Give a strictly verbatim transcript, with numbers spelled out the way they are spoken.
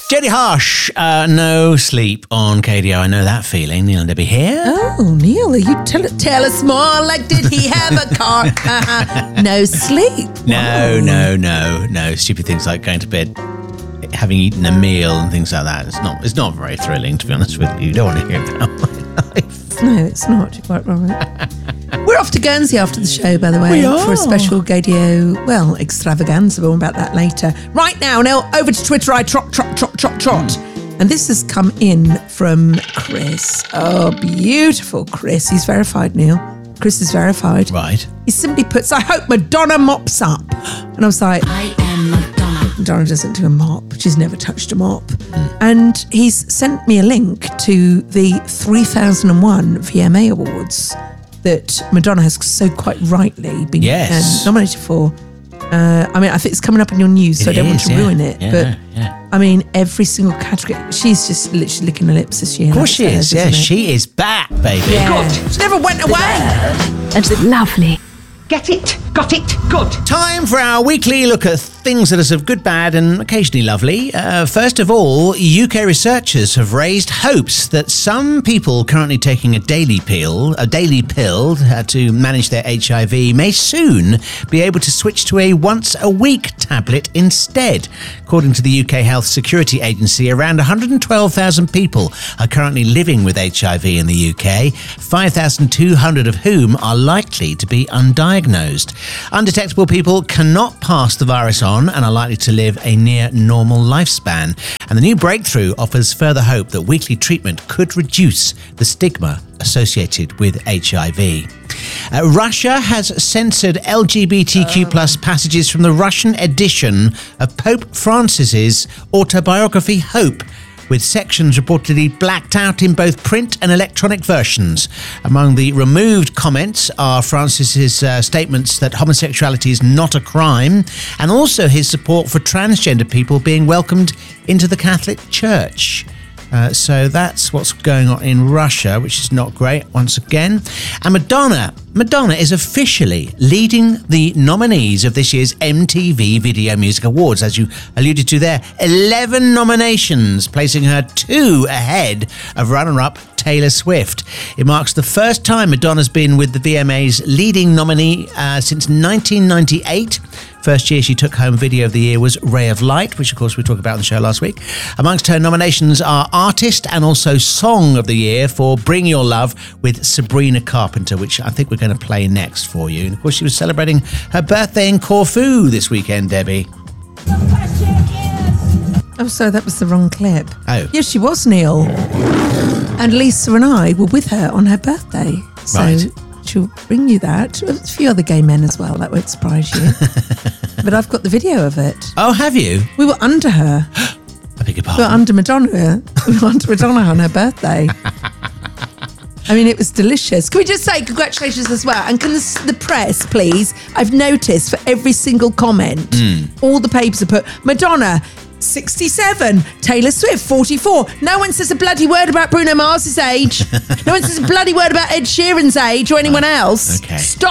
Jodie Harsh, uh, no sleep on K D O. I know that feeling. Neil and Debbie here. Oh, Neil, you tell, tell us more. Like, did he have a car? Uh-huh. No sleep. No, no, no, no. Stupid things like going to bed, having eaten a meal and things like that. It's not It's not very thrilling, to be honest with you. You don't want to hear about my life. No, it's not. You're quite right. We're off to Guernsey after the show, by the way, We are. for a special K D O, well, extravaganza. More about that later. Right now, now over to Twitter. I trot, trot, trot, trot, trot. Mm. And this has come in from Chris. Oh, beautiful, Chris. He's verified, Neil. Chris is verified. Right. He simply puts, I hope Madonna mops up. And I was like, I am Madonna. Madonna doesn't do a mop. She's never touched a mop. Mm. And he's sent me a link to the three thousand one V M A Awards that Madonna has so quite rightly been Yes. um, nominated for. Uh, I mean, I think it's coming up in your news, so It I don't is, want to yeah. ruin it. Yeah, but yeah. I mean, every single category. She's just literally licking her lips this year. Of course she is. Yeah, she is back, baby. Yeah. She never went away. And lovely. Get it? Got it? Good. Time for our weekly look at things that are sort of good, bad and occasionally lovely. Uh, first of all, U K researchers have raised hopes that some people currently taking a daily pill, a daily pill uh, to manage their H I V may soon be able to switch to a once-a-week tablet instead. According to the U K Health Security Agency, around one hundred twelve thousand people are currently living with H I V in the U K, five thousand two hundred of whom are likely to be undiagnosed. Undetectable people cannot pass the virus on and are likely to live a near normal lifespan. And the new breakthrough offers further hope that weekly treatment could reduce the stigma associated with H I V. Uh, Russia has censored L G B T Q plus passages from the Russian edition of Pope Francis's autobiography Hope, with sections reportedly blacked out in both print and electronic versions. Among the removed comments are Francis's uh, statements that homosexuality is not a crime, and also his support for transgender people being welcomed into the Catholic Church. Uh, so that's what's going on in Russia, which is not great, once again. And Madonna, Madonna is officially leading the nominees of this year's M T V Video Music Awards, as you alluded to there. eleven nominations, placing her two ahead of runner-up Taylor Swift. It marks the first time Madonna's been with the V M A's leading nominee uh, since nineteen ninety-eight. First year she took home Video of the Year was Ray of Light, which of course we talked about on the show last week. Amongst her nominations are Artist and also Song of the Year for Bring Your Love with Sabrina Carpenter, which I think we're going to play next for you. And of course she was celebrating her birthday in Corfu this weekend, Debbie. Oh, sorry, that was the wrong clip. Oh. Yes, she was, Neil. And Lisa and I were with her on her birthday. So Right. she'll bring you that. A few other gay men as well. That won't surprise you. But I've got the video of it. Oh, have you? We were under her. I beg your We were pardon. under Madonna. We were under Madonna on her birthday. I mean, it was delicious. Can we just say congratulations as well? And can the, the press, please? I've noticed for every single comment, Mm. all the papers have put Madonna, sixty-seven, Taylor Swift, forty-four. No one says a bloody word about Bruno Mars's age. No one says a bloody word about Ed Sheeran's age or anyone else. Okay. Stop.